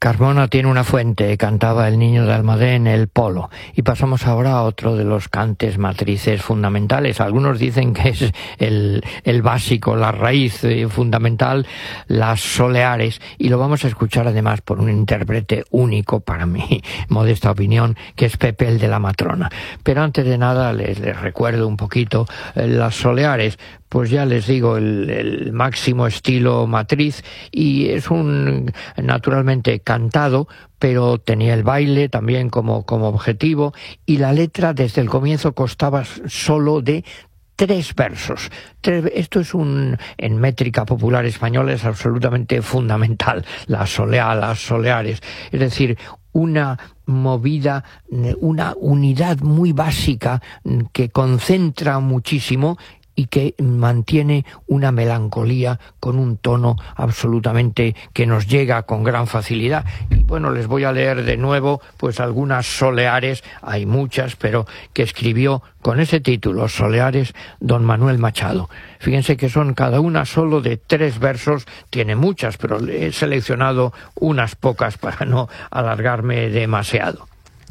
Carmona tiene una fuente, cantaba el niño de Almadén, el Polo. Y pasamos ahora a otro de los cantes matrices fundamentales. Algunos dicen que es el básico, la raíz fundamental, las soleares. Y lo vamos a escuchar además por un intérprete único, para mi modesta opinión, que es Pepe el de la Matrona. Pero antes de nada les recuerdo un poquito las soleares. Pues ya les digo, el máximo estilo matriz, y es un naturalmente cantado, pero tenía el baile también como objetivo, y la letra desde el comienzo constaba solo de 3 versos. Esto es en métrica popular española es absolutamente fundamental, la soleá, las soleares, es decir, una movida, una unidad muy básica que concentra muchísimo y que mantiene una melancolía con un tono absolutamente que nos llega con gran facilidad. Y bueno, les voy a leer de nuevo pues algunas soleares, hay muchas, pero que escribió con ese título, Soleares, don Manuel Machado. Fíjense que son cada una solo de 3 versos, tiene muchas, pero he seleccionado unas pocas para no alargarme demasiado.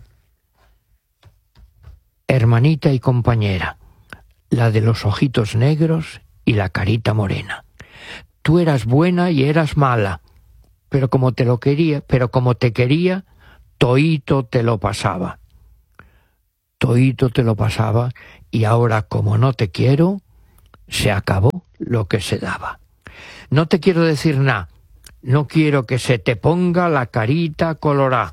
Hermanita y compañera, la de los ojitos negros y la carita morena. Tú eras buena y eras mala, pero como te quería, toíto te lo pasaba. Toíto te lo pasaba, y ahora como no te quiero, se acabó lo que se daba. No te quiero decir nada, no quiero que se te ponga la carita colorá.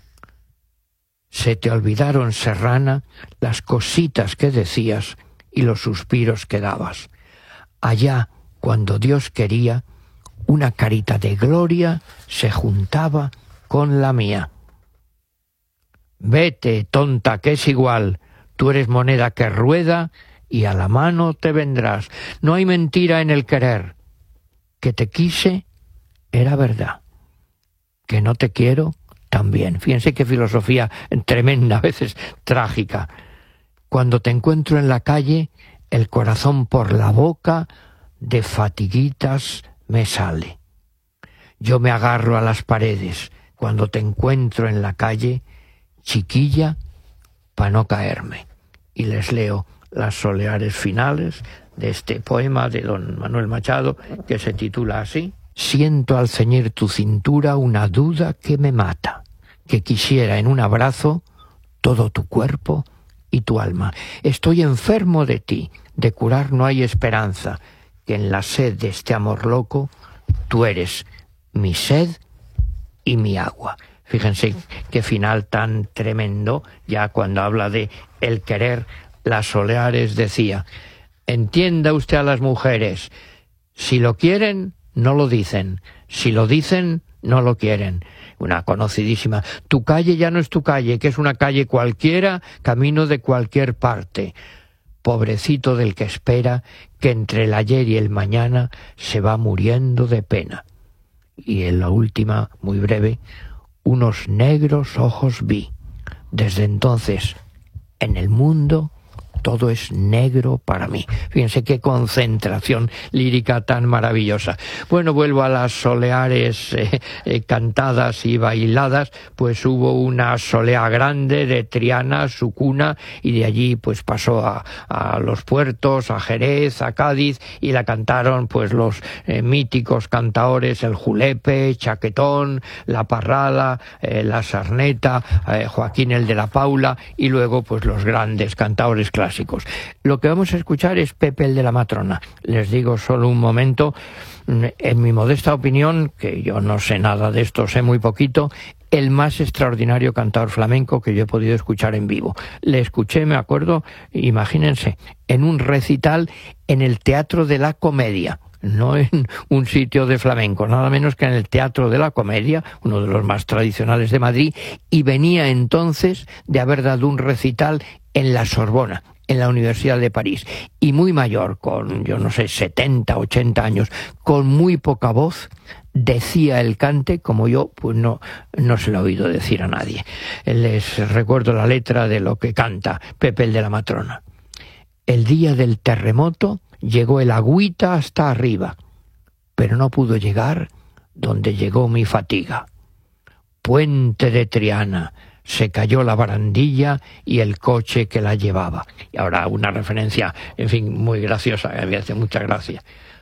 Se te olvidaron, serrana, las cositas que decías y los suspiros que dabas. Allá, cuando Dios quería, una carita de gloria se juntaba con la mía. Vete, tonta, que es igual, tú eres moneda que rueda y a la mano te vendrás. No hay mentira en el querer. Que te quise era verdad. Que no te quiero también. Fíjense qué filosofía tremenda, a veces trágica. Cuando te encuentro en la calle, el corazón por la boca de fatiguitas me sale. Yo me agarro a las paredes cuando te encuentro en la calle, chiquilla, pa' no caerme. Y les leo las soleares finales de este poema de don Manuel Machado, que se titula así. Siento al ceñir tu cintura una duda que me mata, que quisiera en un abrazo todo tu cuerpo y tu alma. Estoy enfermo de ti, de curar no hay esperanza, que en la sed de este amor loco tú eres mi sed y mi agua. Fíjense qué final tan tremendo, ya cuando habla de el querer, las soleares decía, entienda usted a las mujeres, si lo quieren, no lo dicen, si lo dicen, no lo quieren. Una conocidísima, tu calle ya no es tu calle, que es una calle cualquiera, camino de cualquier parte. Pobrecito del que espera, que entre el ayer y el mañana se va muriendo de pena. Y en la última, muy breve, unos negros ojos vi. Desde entonces, en el mundo, todo es negro para mí. Fíjense qué concentración lírica tan maravillosa. Bueno, vuelvo a las soleares cantadas y bailadas, pues hubo una solea grande de Triana, su cuna, y de allí pues pasó a los puertos, a Jerez, a Cádiz, y la cantaron pues los míticos cantaores, el Julepe, Chaquetón, la Parrala, la Sarneta, Joaquín el de la Paula, y luego pues los grandes cantaores clásicos. Lo que vamos a escuchar es Pepe el de la Matrona. Les digo solo un momento, en mi modesta opinión, que yo no sé nada de esto, sé muy poquito, el más extraordinario cantador flamenco que yo he podido escuchar en vivo. Le escuché, me acuerdo, imagínense, en un recital en el Teatro de la Comedia, no en un sitio de flamenco, nada menos que en el Teatro de la Comedia, uno de los más tradicionales de Madrid, y venía entonces de haber dado un recital en la Sorbona, en la Universidad de París, y muy mayor, con, yo no sé, 70, 80 años, con muy poca voz, decía el cante, como yo, pues no se lo he oído decir a nadie. Les recuerdo la letra de lo que canta Pepe el de la Matrona. El día del terremoto llegó el agüita hasta arriba, pero no pudo llegar donde llegó mi fatiga. puente de Triana, se cayó la barandilla y el coche que la llevaba. Y ahora una referencia, en fin, muy graciosa, que me hace mucha gracia.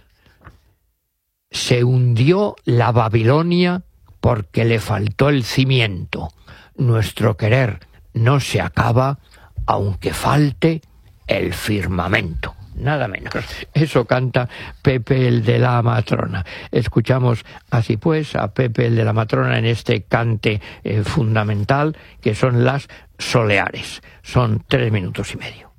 Se hundió la Babilonia porque le faltó el cimiento. Nuestro querer no se acaba aunque falte el firmamento. Nada menos. Eso canta Pepe el de la Matrona. Escuchamos así pues a Pepe el de la Matrona en este cante fundamental que son las soleares. Son 3 minutos y medio.